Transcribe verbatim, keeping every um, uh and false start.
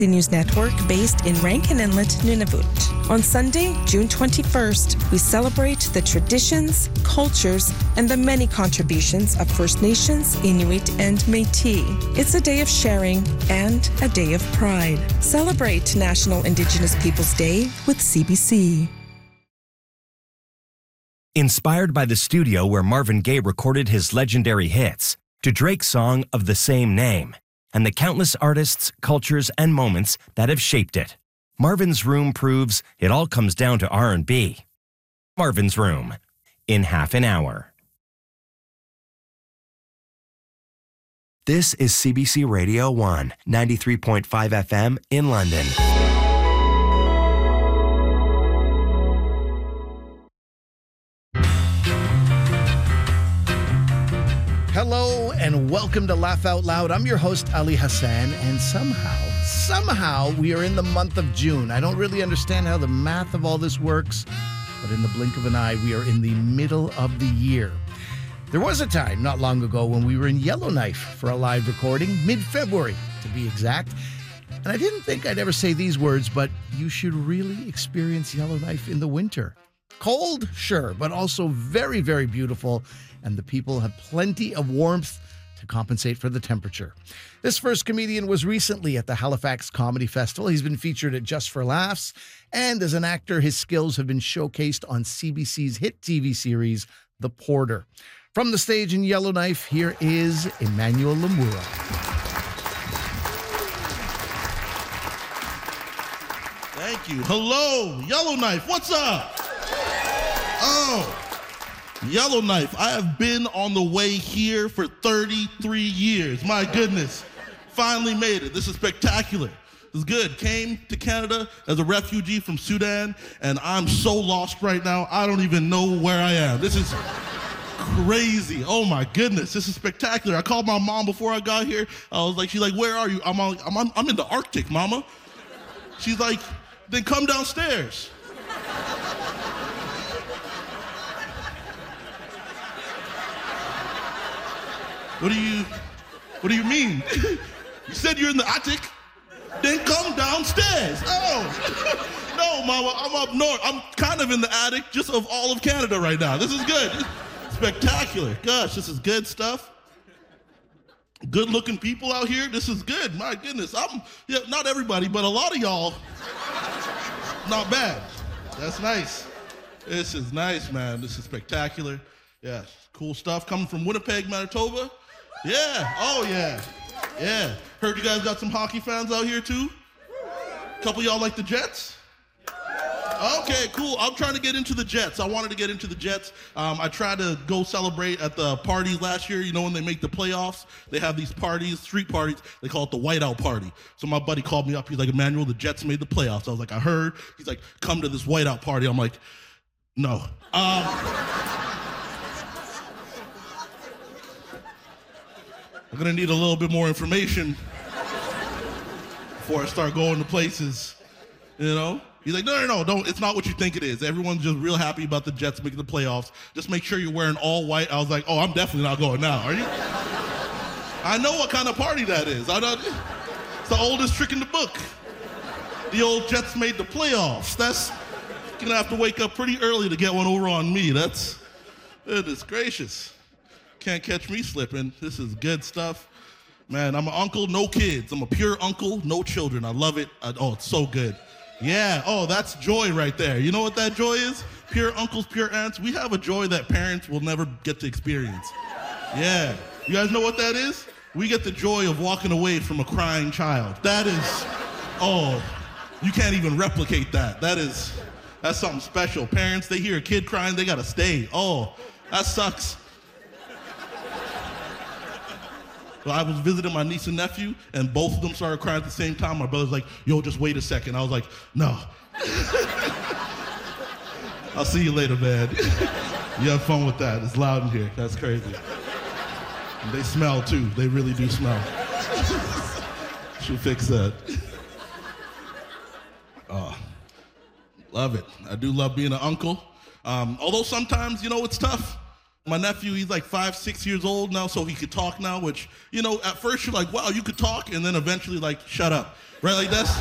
The news network based in Rankin Inlet, Nunavut. On Sunday, June twenty-first, we celebrate the traditions, cultures, and the many contributions of First Nations, Inuit, and Métis. It's a day of sharing and a day of pride. Celebrate National Indigenous Peoples Day with C B C. Inspired by the studio where Marvin Gaye recorded his legendary hits, to Drake's song of the same name, and the countless artists, cultures, and moments that have shaped it. Marvin's Room proves it all comes down to R and B. Marvin's Room, in half an hour. This is C B C Radio one, ninety-three point five F M in London. Hello and welcome to Laugh Out Loud. I'm your host, Ali Hassan, and somehow, somehow we are in the month of June. I don't really understand how the math of all this works, but in the blink of an eye, we are in the middle of the year. There was a time not long ago when we were in Yellowknife for a live recording, mid-February to be exact, and I didn't think I'd ever say these words, but you should really experience Yellowknife in the winter. Cold, sure, but also very, very beautiful, and the people have plenty of warmth to compensate for the temperature. This first comedian was recently at the Halifax Comedy Festival. He's been featured at Just for Laughs, and as an actor, his skills have been showcased on C B C's hit T V series, The Porter. From the stage in Yellowknife, here is Emmanuel Lemura. Thank you. Hello, Yellowknife. What's up? Oh. Yellowknife, I have been on the way here for thirty-three years. My goodness, finally made it. This is spectacular. This is good. Came to Canada as a refugee from Sudan, and I'm so lost right now, I don't even know where I am. This is crazy. Oh my goodness, this is spectacular. I called my mom before I got here. I was like, she's like, where are you? I'm, on, I'm, on, I'm in the Arctic, mama. She's like, then come downstairs. What do you, what do you mean? You said you're in the attic, then come downstairs. Oh, no, mama, I'm up north. I'm kind of in the attic just of all of Canada right now. This is good. Spectacular. Gosh, this is good stuff. Good looking people out here. This is good. My goodness. I'm, yeah, not everybody, but a lot of y'all, not bad. That's nice. This is nice, man. This is spectacular. Yeah, cool stuff. Coming from Winnipeg, Manitoba. Yeah, oh yeah, yeah. Heard you guys got some hockey fans out here too? A couple of y'all like the Jets? Okay, cool. I'm trying to get into the Jets. I wanted to get into the Jets. Um, I tried to go celebrate at the parties last year. You know, when they make the playoffs, they have these parties, street parties. They call it the whiteout party. So my buddy called me up. He's like, Emmanuel, the Jets made the playoffs. I was like, I heard. He's like, come to this whiteout party. I'm like, no. Um, I'm gonna need a little bit more information before I start going to places, you know? He's like, no, no, no, don't, it's not what you think it is. Everyone's just real happy about the Jets making the playoffs. Just make sure you're wearing all white. I was like, oh, I'm definitely not going now, are you? I know what kind of party that is. I know, it's the oldest trick in the book. The old Jets made the playoffs. That's, you're gonna have to wake up pretty early to get one over on me. That's, goodness gracious. Can't catch me slipping. This is good stuff. Man, I'm an uncle, no kids. I'm a pure uncle, no children. I love it. I, oh, it's so good. Yeah, oh, that's joy right there. You know what that joy is? Pure uncles, pure aunts. We have a joy that parents will never get to experience. Yeah. You guys know what that is? We get the joy of walking away from a crying child. That is, oh, you can't even replicate that. That is, that's something special. Parents, they hear a kid crying, they gotta stay. Oh, that sucks. So I was visiting my niece and nephew, and both of them started crying at the same time. My brother's like, yo, just wait a second. I was like, no. I'll see you later, man. You have fun with that. It's loud in here. That's crazy. And they smell, too. They really do smell. Should fix that. Oh, love it. I do love being an uncle. Um, although sometimes, you know, it's tough. My nephew, he's like five, six years old now, so he could talk now, which, you know, at first you're like, wow, you could talk, and then eventually like, shut up, right? Like that's